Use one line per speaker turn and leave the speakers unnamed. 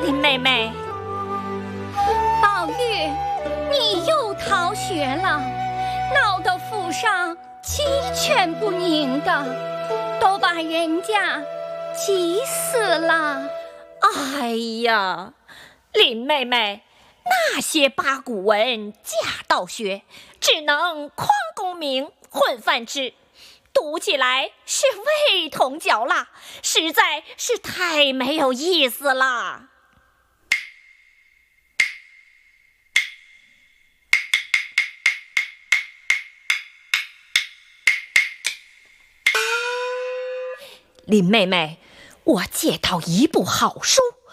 林妹妹。
宝玉，你又逃学了，闹得府上鸡犬不宁的，都把人家急死了。
哎呀，林妹妹，那些八股文假道学，只能诓功名混饭吃，读起来是味同嚼蜡，实在是太没有意思了。林妹妹，我借到一部好书，